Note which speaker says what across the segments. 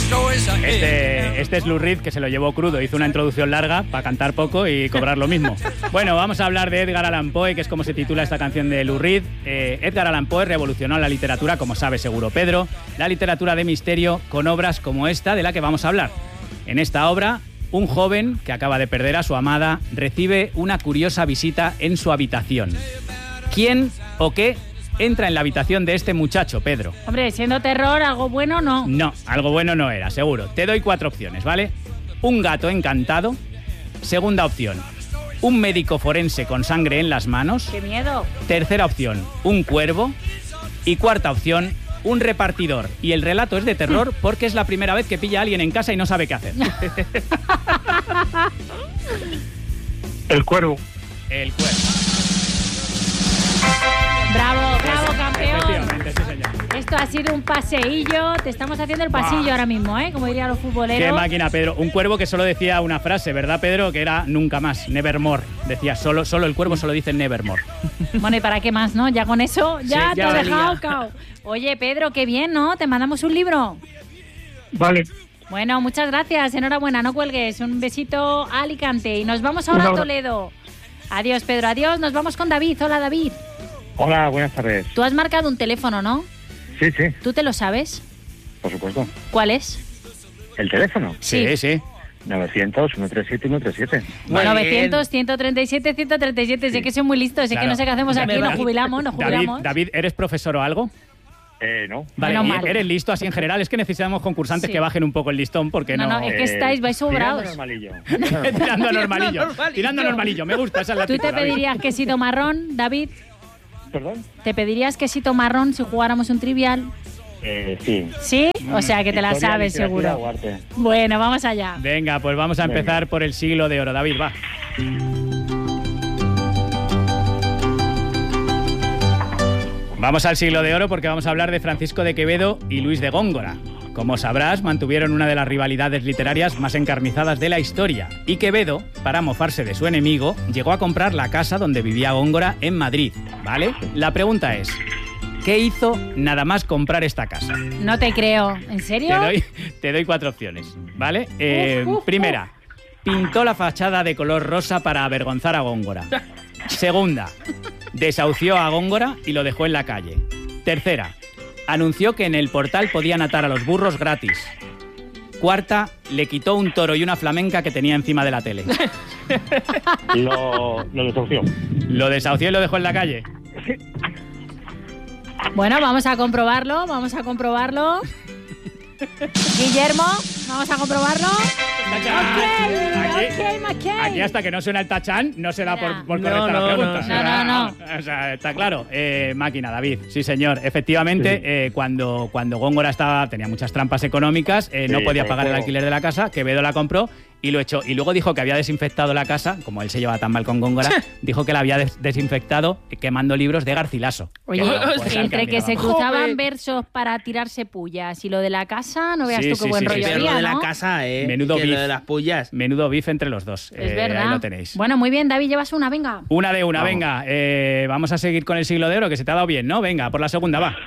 Speaker 1: Este es Lou Reed, que se lo llevó crudo. Hizo una introducción larga para cantar poco y cobrar lo mismo. Bueno, vamos a hablar de Edgar Allan Poe, que es como se titula esta canción de Lou Reed. Edgar Allan Poe revolucionó la literatura, como sabe seguro Pedro, la literatura de misterio con obras como esta de la que vamos a hablar. En esta obra, un joven que acaba de perder a su amada recibe una curiosa visita en su habitación. ¿Quién o qué entra en la habitación de este muchacho, Pedro?
Speaker 2: Hombre, siendo terror, algo bueno no.
Speaker 1: No, algo bueno no era, seguro. Te doy 4 opciones, ¿vale? Un gato encantado. Segunda opción, un médico forense con sangre en las manos.
Speaker 2: ¡Qué miedo!
Speaker 1: Tercera opción, un cuervo. Y cuarta opción, un repartidor. Y el relato es de terror porque es la primera vez que pilla a alguien en casa y no sabe qué hacer.
Speaker 3: El cuervo.
Speaker 1: El cuervo.
Speaker 2: ¡Bravo, bravo, campeón!
Speaker 1: Efectivamente, sí, señor.
Speaker 2: Esto ha sido un paseillo. Te estamos haciendo el pasillo ahora mismo, ¿eh? Como dirían los futboleros.
Speaker 1: Qué máquina, Pedro. Un cuervo que solo decía una frase, ¿verdad, Pedro? Que era nunca más, nevermore. Decía, solo el cuervo solo dice nevermore.
Speaker 2: Bueno, ¿y para qué más, no? Ya con eso, ya
Speaker 1: Sí,
Speaker 2: te
Speaker 1: ya
Speaker 2: has
Speaker 1: valía.
Speaker 2: dejado cao. Oye, Pedro, qué bien, ¿no? Te mandamos un libro.
Speaker 3: Vale.
Speaker 2: Bueno, muchas gracias. Enhorabuena, no cuelgues. Un besito a Alicante. Y nos vamos ahora a Toledo. Adiós, Pedro, adiós. Nos vamos con David. Hola, David.
Speaker 3: Hola, buenas tardes.
Speaker 2: Tú has marcado un teléfono, ¿no?
Speaker 3: Sí, sí,
Speaker 2: ¿Tú te lo sabes?
Speaker 3: por supuesto.
Speaker 2: ¿Cuál es?
Speaker 3: ¿El teléfono?
Speaker 1: Sí, sí.
Speaker 3: 900-137-137.
Speaker 2: Bueno,
Speaker 4: Muy bien.
Speaker 2: 900-137-137. Sé que soy muy listo, sé
Speaker 1: Claro.
Speaker 2: que no sé qué hacemos aquí,
Speaker 4: David,
Speaker 2: nos jubilamos.
Speaker 1: David, ¿eres profesor o algo?
Speaker 3: No.
Speaker 1: Vale,
Speaker 2: Menos
Speaker 1: ¿y
Speaker 2: mal.
Speaker 1: ¿eres listo así en general? Es que necesitamos concursantes
Speaker 2: Sí.
Speaker 1: que bajen un poco el listón porque
Speaker 2: No,
Speaker 1: no...
Speaker 2: no, es que vais sobrados.
Speaker 3: normalillo.
Speaker 1: Tirando a normalillo.
Speaker 4: normalillo.
Speaker 1: Tirando a normalillo. Me gusta, esa es la
Speaker 2: ¿Tú te
Speaker 1: actitud, David.
Speaker 2: pedirías quesito marrón, David?
Speaker 3: ¿Perdón?
Speaker 2: ¿Te pedirías quesito marrón si jugáramos un trivial?
Speaker 3: Sí.
Speaker 2: ¿Sí? O sea, que te la
Speaker 3: Historia,
Speaker 2: sabes
Speaker 3: literatura
Speaker 2: seguro.
Speaker 3: o arte.
Speaker 2: Bueno, vamos allá.
Speaker 1: Venga, pues vamos a empezar por el siglo de oro. David, va. Vamos al siglo de oro porque vamos a hablar de Francisco de Quevedo y Luis de Góngora. Como sabrás, mantuvieron una de las rivalidades literarias más encarnizadas de la historia. Y Quevedo, para mofarse de su enemigo, llegó a comprar la casa donde vivía Góngora en Madrid, ¿vale? La pregunta es, ¿qué hizo nada más comprar esta casa?
Speaker 2: No te creo. ¿En serio?
Speaker 1: Te doy 4 opciones, ¿vale? Primera, pintó la fachada de color rosa para avergonzar a Góngora. Segunda, desahució a Góngora y lo dejó en la calle. Tercera, anunció que en el portal podían atar a los burros gratis. Cuarta, le quitó un toro y una flamenca que tenía encima de la tele.
Speaker 3: Lo desahució.
Speaker 1: Lo desahució y lo dejó en la calle.
Speaker 2: Bueno, vamos a comprobarlo, Guillermo, vamos a comprobarlo. Ok, McKay.
Speaker 1: Aquí hasta que no suena el tachán no se da
Speaker 2: Ya.
Speaker 1: por correcta la pregunta.
Speaker 2: No.
Speaker 1: O sea, está claro. Máquina, David. Sí, señor. Efectivamente, cuando Góngora tenía muchas trampas económicas, no
Speaker 3: Sí,
Speaker 1: podía
Speaker 3: por
Speaker 1: pagar el
Speaker 3: favor.
Speaker 1: alquiler de la casa, Quevedo la compró y lo echó. Y luego dijo que había desinfectado la casa, como él se llevaba tan mal con Góngora, dijo que la había desinfectado quemando libros de Garcilaso.
Speaker 2: Oye,
Speaker 1: Pues,
Speaker 2: entre que se
Speaker 1: vamos.
Speaker 2: cruzaban
Speaker 4: Joder.
Speaker 2: versos para tirarse pullas y lo de la casa, no veas
Speaker 1: Sí,
Speaker 2: tú qué
Speaker 1: sí,
Speaker 2: buen
Speaker 1: sí,
Speaker 2: rollo
Speaker 1: sí,
Speaker 4: Pero lo
Speaker 2: había,
Speaker 4: de la
Speaker 2: ¿no?
Speaker 4: casa,
Speaker 1: Menudo
Speaker 4: que lo
Speaker 1: beef.
Speaker 4: de las pullas.
Speaker 1: Menudo bife entre los dos.
Speaker 2: Es verdad.
Speaker 1: Ahí lo tenéis.
Speaker 2: Bueno, muy bien, David, llevas una, venga.
Speaker 1: Una de una,
Speaker 3: Vamos.
Speaker 1: venga. Vamos a seguir con el siglo de oro, que se te ha dado bien, ¿no? Venga, por la segunda, va.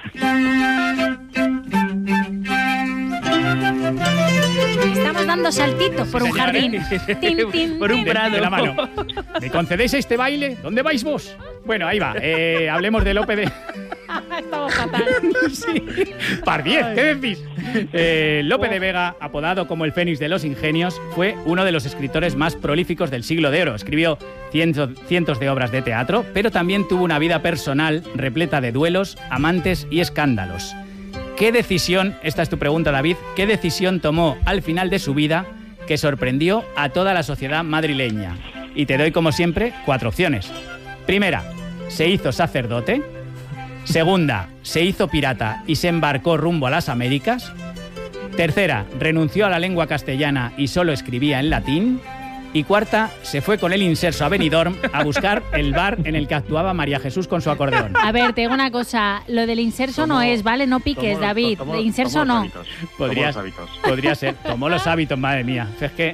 Speaker 2: Estamos dando saltitos por un
Speaker 1: Señor,
Speaker 2: jardín.
Speaker 1: ¿eh?
Speaker 2: Tin, tin,
Speaker 4: Por un
Speaker 2: tin.
Speaker 4: prado.
Speaker 1: De la mano. ¿Me concedéis este baile? ¿Dónde vais vos? Bueno, ahí va. Hablemos de Lope de...
Speaker 2: Estamos fatal.
Speaker 1: Sí. Par 10, ¿qué decís? Lope de Vega, apodado como el Fénix de los Ingenios, fue uno de los escritores más prolíficos del siglo de oro. Escribió cientos de obras de teatro, pero también tuvo una vida personal repleta de duelos, amantes y escándalos. ¿Qué decisión, esta es tu pregunta, David, qué decisión tomó al final de su vida que sorprendió a toda la sociedad madrileña? Y te doy, como siempre, 4 opciones. Primera, se hizo sacerdote. Segunda, se hizo pirata y se embarcó rumbo a las Américas. Tercera, renunció a la lengua castellana y solo escribía en latín. Y cuarta, se fue con el inserso a Benidorm a buscar el bar en el que actuaba María Jesús con su acordeón.
Speaker 2: A ver, te digo una cosa, lo del inserso no es, ¿vale? No piques, David. De inserso no.
Speaker 1: Podría ser. Tomó los hábitos, madre mía. Es que...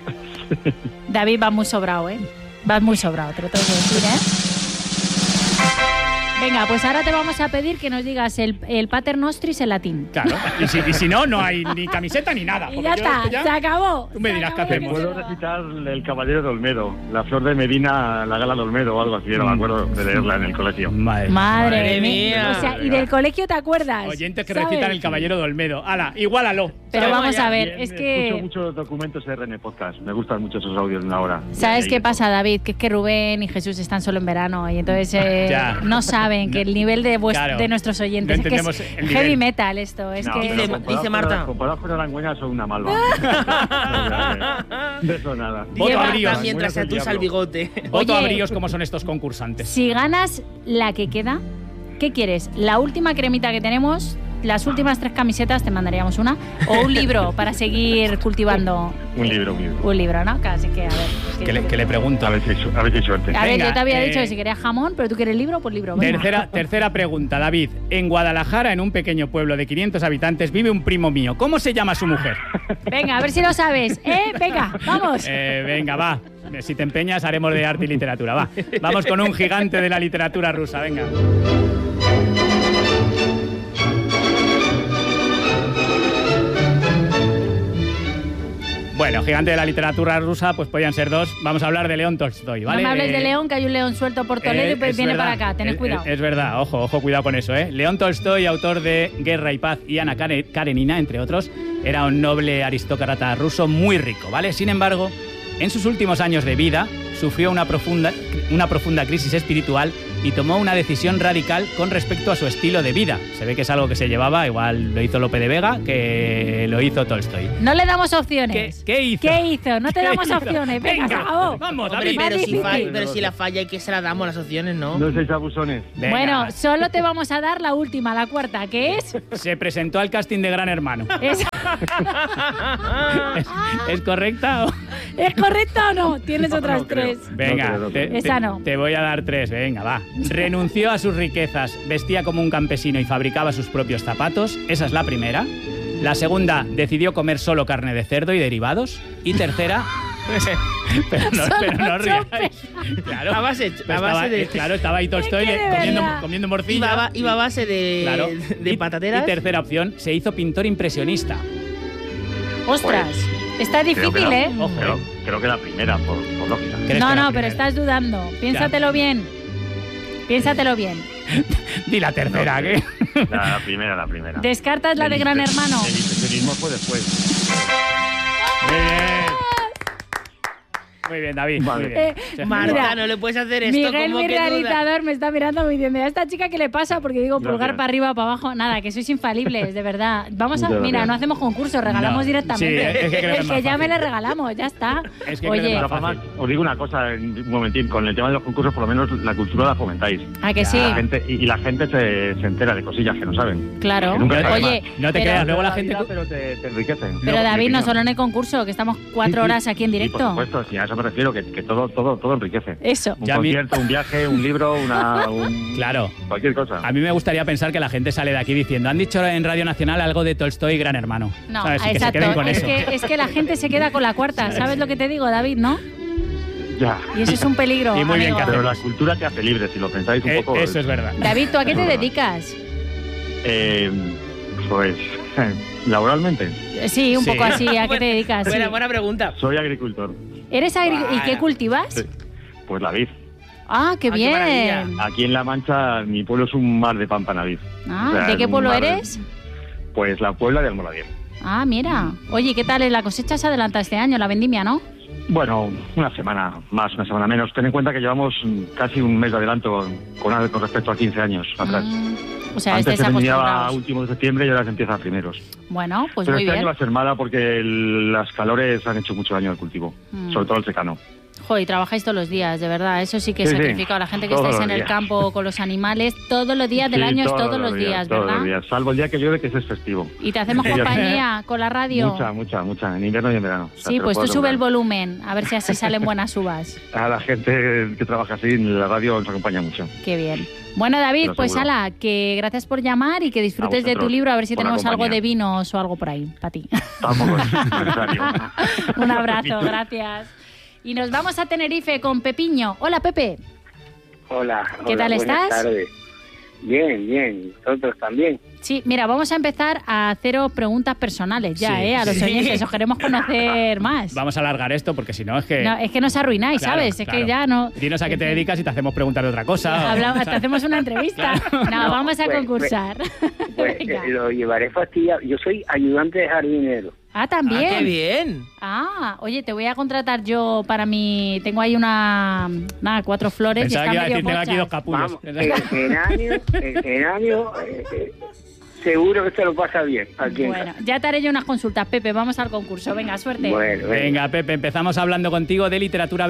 Speaker 2: David, vas muy sobrado, ¿eh? Vas muy sobrado, te lo tengo que decir, ¿eh? Venga, pues ahora te vamos a pedir que nos digas el Pater Nostris en latín.
Speaker 1: Claro, y si no, no hay ni camiseta ni nada.
Speaker 2: Y ya está, se acabó.
Speaker 1: Tú me dirás qué hacemos.
Speaker 3: Puedo recitar El Caballero de Olmedo, La Flor de Medina, La Gala de Olmedo o algo así, no me acuerdo de leerla en el colegio.
Speaker 2: Madre mía. O sea, y del colegio te acuerdas.
Speaker 1: Oyentes que
Speaker 2: ¿sabes?
Speaker 1: recitan El Caballero de Olmedo. ¡Hala, igualalo!
Speaker 2: Pero vamos a ver,
Speaker 3: Bien,
Speaker 2: es que...
Speaker 3: Escucho muchos documentos RN Podcast, me gustan mucho esos audios en la hora.
Speaker 2: ¿Sabes qué pasa, David? Que es que Rubén y Jesús están solo en verano y entonces no saben que el nivel de,
Speaker 1: Claro.
Speaker 2: de nuestros oyentes
Speaker 1: No
Speaker 2: es que
Speaker 1: entendemos
Speaker 2: es
Speaker 1: el nivel.
Speaker 2: heavy metal esto. Es
Speaker 3: No,
Speaker 2: que
Speaker 3: pero
Speaker 4: dice Marta.
Speaker 3: Comparados con Arangüena son una malva. De eso nada.
Speaker 1: Voto
Speaker 4: Lleva
Speaker 1: a bríos.
Speaker 4: mientras se atusa el bigote.
Speaker 1: Voto a
Speaker 2: Oye.
Speaker 1: bríos como son estos concursantes.
Speaker 2: si ganas la que queda, ¿qué quieres? ¿La última cremita que tenemos? ¿Las últimas 3 camisetas? Te mandaríamos una. ¿O un libro para seguir cultivando?
Speaker 3: Un libro.
Speaker 2: Un libro, ¿no? Casi que, a ver. es
Speaker 1: Que le pregunto.
Speaker 3: A ver si hay suerte.
Speaker 2: A ver,
Speaker 1: Venga,
Speaker 2: yo te había dicho que si querías jamón, pero tú quieres libro, pues libro. venga.
Speaker 1: Tercera pregunta, David. En Guadalajara, en un pequeño pueblo de 500 habitantes, vive un primo mío. ¿Cómo se llama su mujer?
Speaker 2: Venga, a ver si lo sabes. Venga, vamos.
Speaker 1: Venga, va. Si te empeñas, haremos de arte y literatura. Va. Vamos con un gigante de la literatura rusa. Venga. Bueno, gigante de la literatura rusa, pues podían ser 2. Vamos a hablar de León Tolstoy, ¿vale?
Speaker 2: No me hables de León, que hay un león suelto por Toledo y
Speaker 1: es
Speaker 2: viene
Speaker 1: verdad,
Speaker 2: para acá. Tened cuidado.
Speaker 1: Es verdad, ojo, cuidado con eso, ¿eh? León Tolstoy, autor de Guerra y Paz y Ana Karenina, entre otros, era un noble aristócrata ruso muy rico, ¿vale? Sin embargo, en sus últimos años de vida, sufrió una profunda crisis espiritual y tomó una decisión radical con respecto a su estilo de vida. Se ve que es algo que se llevaba, igual lo hizo Lope de Vega, que lo hizo Tolstoy.
Speaker 2: No le damos opciones.
Speaker 1: ¿Qué hizo?
Speaker 2: ¿Qué hizo? No te
Speaker 1: ¿Qué
Speaker 2: damos
Speaker 1: hizo?
Speaker 2: opciones. Venga, se acabó.
Speaker 1: Vamos,
Speaker 4: Hombre,
Speaker 1: David.
Speaker 4: pero si la falla y que se la damos las opciones, ¿no?
Speaker 3: No seis abusones.
Speaker 1: Venga.
Speaker 2: Bueno, solo te vamos a dar la última, la cuarta, que es...
Speaker 1: Se presentó al casting de Gran Hermano.
Speaker 2: ¿Es,
Speaker 1: ¿Es correcta o...?
Speaker 2: ¿Es correcto o no? Tienes otras
Speaker 3: No creo.
Speaker 2: 3.
Speaker 1: Venga,
Speaker 3: No creo.
Speaker 2: Esa no.
Speaker 1: te voy a dar 3, venga, va. Renunció a sus riquezas, vestía como un campesino y fabricaba sus propios zapatos. Esa es la primera. La segunda, decidió comer solo carne de cerdo y derivados. Y tercera... pero no ríais. Claro,
Speaker 4: A base de-
Speaker 1: Claro, estaba ahí Tolstoy
Speaker 2: Es que de verdad.
Speaker 1: comiendo morcilla.
Speaker 4: Iba a base de,
Speaker 1: Claro.
Speaker 4: de patateras.
Speaker 1: Y tercera opción, se hizo pintor impresionista.
Speaker 2: Ostras, está difícil, ¿eh?
Speaker 1: Ojo,
Speaker 3: Creo que la primera, por lógica.
Speaker 1: ¿Crees
Speaker 2: No,
Speaker 1: que la
Speaker 2: no, pero
Speaker 1: primera?
Speaker 2: estás dudando. Piénsatelo bien. Piénsatelo bien.
Speaker 1: Di la tercera, ¿qué?
Speaker 3: La primera.
Speaker 2: ¿Descartas la de Gran Hermano?
Speaker 3: El impresionismo fue después.
Speaker 1: Muy bien. Muy bien, David.
Speaker 3: Vale.
Speaker 1: Muy bien. Sí.
Speaker 4: Marta,
Speaker 2: Mira,
Speaker 4: no le puedes hacer esto.
Speaker 2: Miguel,
Speaker 4: como
Speaker 2: mi
Speaker 4: que duda.
Speaker 2: realizador, me está mirando y diciendo, ¿a esta chica qué le pasa? Porque digo, pulgar
Speaker 3: Gracias.
Speaker 2: para arriba, para abajo. Nada, que sois infalibles, de verdad. Vamos a...
Speaker 3: Muchas
Speaker 2: Mira,
Speaker 3: gracias.
Speaker 2: no hacemos concurso, regalamos
Speaker 1: No,
Speaker 2: directamente.
Speaker 1: sí, es que creo que es
Speaker 2: El
Speaker 1: más
Speaker 2: que llame
Speaker 1: fácil.
Speaker 2: le regalamos, ya está.
Speaker 1: Es que creo que
Speaker 2: Oye,
Speaker 1: es
Speaker 3: Pero
Speaker 1: más
Speaker 3: además,
Speaker 1: fácil.
Speaker 3: os digo una cosa, un momentín, con el tema de los concursos, por lo menos la cultura la fomentáis.
Speaker 2: ¿a que sí?
Speaker 3: La gente, y la gente se entera de cosillas que no saben.
Speaker 2: Claro.
Speaker 3: Que nunca está de
Speaker 2: Oye,
Speaker 1: No te
Speaker 2: pero-
Speaker 1: creas, luego la gente...
Speaker 3: Pero te enriquece.
Speaker 2: Pero
Speaker 3: No,
Speaker 2: David,
Speaker 3: mi
Speaker 2: no
Speaker 3: opinión.
Speaker 2: solo en el concurso, que estamos 4 horas aquí en
Speaker 3: Y por
Speaker 2: directo.
Speaker 3: supuesto, sí, a eso me refiero, que todo enriquece.
Speaker 2: Eso.
Speaker 3: Un
Speaker 1: Ya a mí-
Speaker 3: concierto, un viaje, un libro,
Speaker 1: Claro.
Speaker 3: cualquier cosa.
Speaker 1: A mí me gustaría pensar que la gente sale de aquí diciendo, han dicho en Radio Nacional algo de Tolstoy y Gran Hermano.
Speaker 2: No,
Speaker 1: ¿Sabes? Y que se
Speaker 2: exacto.
Speaker 1: queden con
Speaker 2: Es
Speaker 1: eso.
Speaker 2: que la gente se queda con la cuarta. ¿Sabes lo que te digo, David, no?
Speaker 3: Ya.
Speaker 2: Y eso es un peligro,
Speaker 1: Y muy bien
Speaker 2: amigo.
Speaker 1: que
Speaker 3: Pero la cultura te hace libre, si lo pensáis un poco.
Speaker 1: Eso es verdad.
Speaker 2: David, ¿tú a qué te
Speaker 3: Es verdad.
Speaker 2: dedicas?
Speaker 3: Pues, laboralmente,
Speaker 2: Sí, un
Speaker 1: Sí.
Speaker 2: poco así. ¿A qué te dedicas? Sí.
Speaker 4: Buena pregunta.
Speaker 3: soy agricultor.
Speaker 2: ¿Eres ¿Y qué
Speaker 4: Vaya.
Speaker 2: cultivas?
Speaker 3: Sí. Pues la vid.
Speaker 2: Ah, qué
Speaker 4: Ah, qué
Speaker 2: bien.
Speaker 4: maravilla.
Speaker 3: Aquí en La Mancha, mi pueblo es un mar de pampa vid.
Speaker 2: Ah,
Speaker 3: O sea,
Speaker 2: ¿de
Speaker 3: es
Speaker 2: qué
Speaker 3: un
Speaker 2: pueblo
Speaker 3: mar de-
Speaker 2: eres?
Speaker 3: Pues la Puebla de Almoradí.
Speaker 2: Ah, mira. Oye, ¿qué tal? La cosecha se adelanta este año, la vendimia, ¿no?
Speaker 3: Bueno, una semana más, una semana menos. Ten en cuenta que llevamos casi un mes de adelanto con respecto a 15 años atrás.
Speaker 2: O sea,
Speaker 3: Antes
Speaker 2: estáis
Speaker 3: se vendía a
Speaker 2: acostumbrados.
Speaker 3: últimos de septiembre y ahora se empieza a primeros.
Speaker 2: Bueno, pues
Speaker 3: Pero
Speaker 2: muy
Speaker 3: este
Speaker 2: bien.
Speaker 3: año va a ser mala porque las calores han hecho mucho daño al cultivo, sobre todo el secano.
Speaker 2: Joder, y trabajáis todos los días, de verdad. Eso sí que
Speaker 3: Sí, sí.
Speaker 2: sacrifica a la gente que
Speaker 3: Todos
Speaker 2: estáis en
Speaker 3: los
Speaker 2: el
Speaker 3: días.
Speaker 2: campo con los animales. Todos los días del
Speaker 3: Sí,
Speaker 2: año es todos los días,
Speaker 3: todos
Speaker 2: ¿verdad?
Speaker 3: los días, salvo el día que llueve, que ese es festivo.
Speaker 2: Y te hacemos
Speaker 3: Sí,
Speaker 2: compañía con la radio.
Speaker 3: Mucha, en invierno y en verano. O sea,
Speaker 2: Sí,
Speaker 3: te lo
Speaker 2: pues tú
Speaker 3: puedo
Speaker 2: sube el
Speaker 3: asegurar.
Speaker 2: volumen, a ver si así salen buenas uvas.
Speaker 3: A la gente que trabaja así en la radio nos acompaña mucho.
Speaker 2: Qué bien. Bueno, David,
Speaker 3: Lo
Speaker 2: pues
Speaker 3: seguro.
Speaker 2: ala, que gracias por llamar y que disfrutes de tu
Speaker 3: vosotros
Speaker 2: libro, a ver si
Speaker 3: por la
Speaker 2: tenemos algo
Speaker 3: compañía.
Speaker 2: de vinos o algo por ahí, para ti.
Speaker 3: Tampoco es necesario.
Speaker 2: Un abrazo, gracias. Y nos vamos a Tenerife con Pepiño. Hola, Pepe.
Speaker 5: Hola.
Speaker 2: ¿Qué tal
Speaker 5: buenas
Speaker 2: estás?
Speaker 5: tardes. Bien, nosotros también.
Speaker 2: Sí, mira, vamos a empezar a haceros preguntas personales ya,
Speaker 1: Sí,
Speaker 2: a los
Speaker 1: sí.
Speaker 2: oyentes, os queremos conocer más.
Speaker 1: Vamos a alargar esto porque si no es que...
Speaker 2: No, es que nos arruináis,
Speaker 1: Claro,
Speaker 2: ¿sabes? Es
Speaker 1: claro.
Speaker 2: que ya no...
Speaker 1: Dinos a qué te dedicas y te hacemos preguntar de otra cosa.
Speaker 2: Te hacemos una entrevista. No, vamos a
Speaker 5: pues,
Speaker 2: concursar.
Speaker 5: Pues
Speaker 2: Venga.
Speaker 5: lo llevaré fastidiado. Yo soy ayudante de jardinero.
Speaker 2: Ah, también.
Speaker 4: Ah, qué bien.
Speaker 2: Ah, oye, te voy a contratar yo para mi... Tengo ahí 4 flores
Speaker 1: Pensaba
Speaker 2: y
Speaker 1: que iba a
Speaker 2: están
Speaker 1: decir,
Speaker 2: medio
Speaker 1: tengo aquí 2
Speaker 2: mochas.
Speaker 1: capullos.
Speaker 5: Vamos, el geranio, seguro que se lo pasa bien. Aquí en
Speaker 2: Bueno,
Speaker 5: casa.
Speaker 2: ya te haré yo unas consultas, Pepe. Vamos al concurso. Venga, suerte.
Speaker 5: Bueno,
Speaker 1: Venga, Pepe, empezamos hablando contigo de literatura